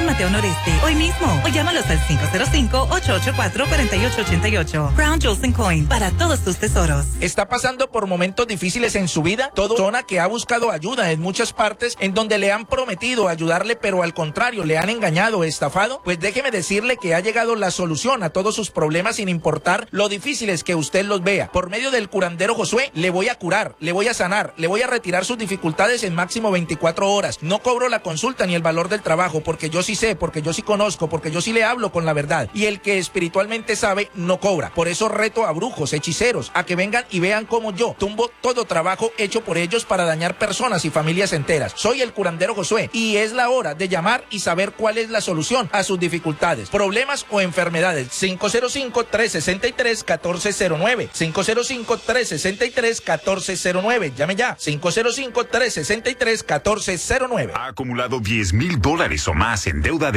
San Mateo Noreste hoy mismo o llámalos al 505-884-4888. Crown Jewels & Coin, para todos tus tesoros. ¿Está pasando por momentos difíciles en su vida? Todo persona que ha buscado ayuda en muchas partes en donde le han prometido ayudarle, pero al contrario, le han engañado, estafado, pues déjeme decirle que ha llegado la solución a todos sus problemas sin importar lo difíciles que usted los vea. Por medio del curandero Josué, le voy a curar, le voy a sanar, le voy a retirar sus dificultades en máximo 24 horas. No cobro la consulta ni el valor del trabajo, porque yo sí sé, porque yo sí conozco, porque yo sí le hablo con la verdad. Y el que espiritualmente sabe, no cobra. Por eso reto a brujos, hechiceros, a que vengan y vean cómo yo tumbo todo trabajo hecho por ellos para dañar personas y familias enteras. Soy el curandero Josué y es la hora de llamar y saber cuál es la solución a sus dificultades, problemas o enfermedades. 505-363-1409. 505-363-1409. Llame ya. 505-363-1409. Ha acumulado $10,000 o más en deuda